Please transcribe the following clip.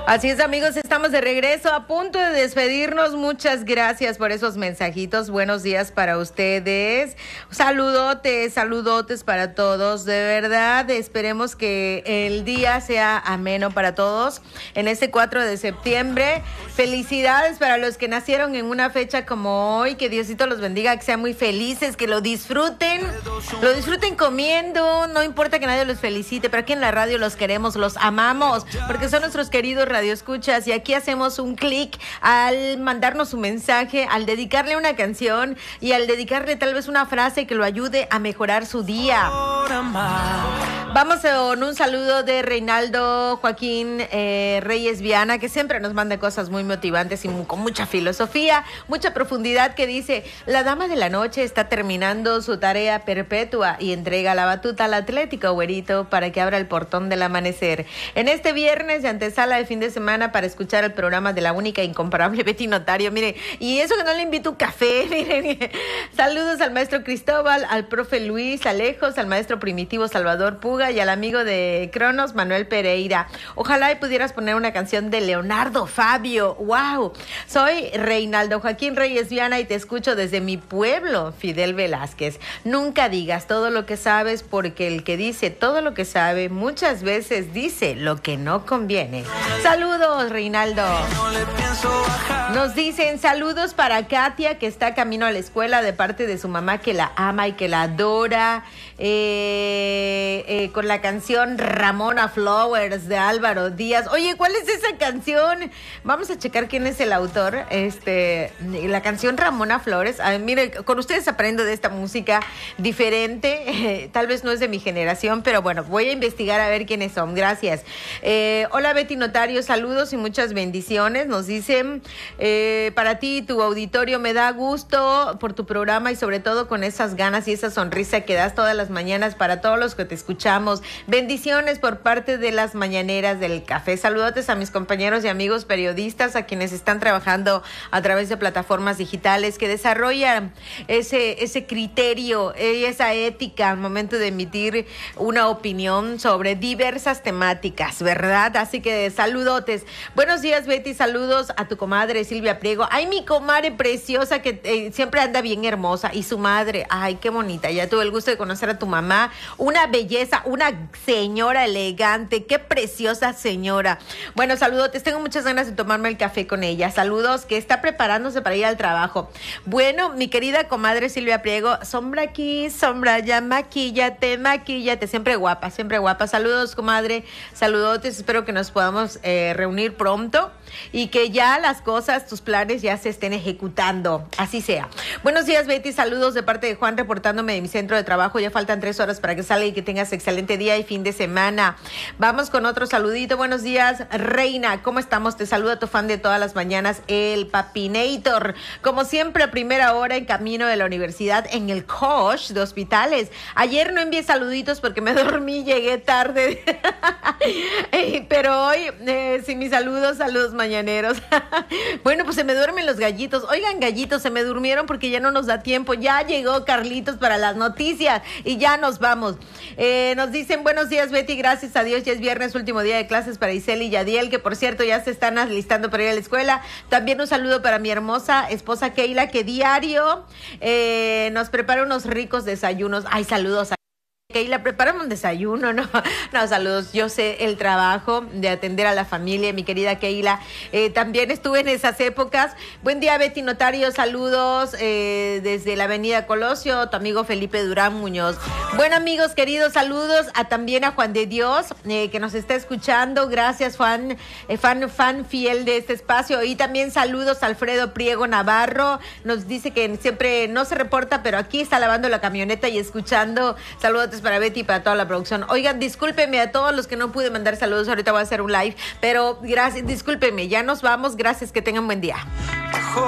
Así es, amigos, estamos de regreso, a punto de despedirnos. Muchas gracias por esos mensajitos. Buenos días para ustedes. Saludotes para todos. De verdad, esperemos que el día sea ameno para todos en este 4 de septiembre. Felicidades para los que nacieron en una fecha como hoy. Que Diosito los bendiga, que sean muy felices, que lo disfruten comiendo. No importa que nadie los felicite, pero aquí en la radio los queremos, los amamos, porque son nuestros queridos radioescuchas, y aquí hacemos un clic al mandarnos un mensaje, al dedicarle una canción y al dedicarle tal vez una frase que lo ayude a mejorar su día. Vamos con un saludo de Reinaldo Joaquín Reyes Viana, que siempre nos manda cosas muy motivantes y con mucha filosofía, mucha profundidad, que dice: la dama de la noche está terminando su tarea perpetua y entrega la batuta al Atlético Güerito para que abra el portón del amanecer. En este viernes de antesala de fin de semana para escuchar el programa de la única e incomparable Betty Notario. Mire, y eso que no le invito un café, miren. Saludos al maestro Cristóbal, al profe Luis Alejos, al maestro Primitivo Salvador Puga y al amigo de Cronos, Manuel Pereira. Ojalá y pudieras poner una canción de Leonardo Fabio. ¡Wow! Soy Reinaldo Joaquín Reyes Viana y te escucho desde mi pueblo, Fidel Velázquez. Nunca digas todo lo que sabes, porque el que dice todo lo que sabe muchas veces dice lo que no conviene. Saludos, Reinaldo. Nos dicen saludos para Katia, que está camino a la escuela de parte de su mamá, que la ama y que la adora, con la canción Ramona Flowers de Álvaro Díaz. Oye, ¿cuál es esa canción? Vamos a checar quién es el autor. La canción Ramona Flores. Mire, con ustedes aprendo de esta música diferente. Tal vez no es de mi generación, pero bueno, voy a investigar a ver quiénes son. Gracias. Hola, Betty Notario, saludos y muchas bendiciones. Nos dicen, para ti y tu auditorio, me da gusto por tu programa y sobre todo con esas ganas y esa sonrisa que das todas las mañanas para todos los que te escuchamos. Bendiciones por parte de las mañaneras del café. Saludotes a mis compañeros y amigos periodistas, a quienes están trabajando a través de plataformas digitales, que desarrollan ese criterio y esa ética al momento de emitir una opinión sobre diversas temáticas, ¿verdad? Así que saludotes. Buenos días, Betty. Saludos a tu comadre Silvia Priego. Ay, mi comadre preciosa, que siempre anda bien hermosa, y su madre. Ay, qué bonita. Ya tuve el gusto de conocer a tu mamá. Una belleza, una señora elegante. Qué preciosa señora. Bueno, saludotes. Tengo muchas ganas de tomarme el café con ella. Saludos, que está preparándose para ir al trabajo. Bueno, mi querida comadre Silvia Priego, sombra aquí, sombra allá, maquíllate. Siempre guapa, siempre guapa. Saludos, comadre. Saludotes. Espero que nos podamos reunir pronto y que ya las cosas, tus planes ya se estén ejecutando. Así sea. Buenos días, Betty. Saludos de parte de Juan, reportándome de mi centro de trabajo. Ya faltan 3 horas para que salga y que tengas excelente día y fin de semana. Vamos con otro saludito. Buenos días, Reina. ¿Cómo estamos? Te saluda tu fan de todas las mañanas, el Papinator. Como siempre, a primera hora en camino de la universidad en el coach de Hospitales. Ayer no envié saluditos porque me dormí, llegué tarde. Pero hoy, sí, mis saludos mañaneros. Bueno, pues se me duermen los gallitos. Oigan, gallitos, se me durmieron porque ya no nos da tiempo. Ya llegó Carlitos para las noticias y ya nos vamos. Nos dicen, buenos días, Betty, gracias a Dios, ya es viernes, último día de clases para Iseli y Yadiel, que por cierto ya se están alistando para ir a la escuela. También un saludo para mi hermosa esposa Keila, que diario nos prepara unos ricos desayunos. Ay, saludos a Keila, prepárame un desayuno, ¿no? No, saludos. Yo sé el trabajo de atender a la familia, mi querida Keila. También estuve en esas épocas. Buen día, Betty Notario. Saludos desde la avenida Colosio, tu amigo Felipe Durán Muñoz. Bueno, amigos queridos, saludos también a Juan de Dios, que nos está escuchando. Gracias, fan fiel de este espacio. Y también saludos a Alfredo Priego Navarro. Nos dice que siempre no se reporta, pero aquí está lavando la camioneta y escuchando. Saludos para Betty y para toda la producción. Oigan, discúlpenme a todos los que no pude mandar saludos, ahorita voy a hacer un live, pero gracias, discúlpenme, ya nos vamos, gracias, que tengan buen día.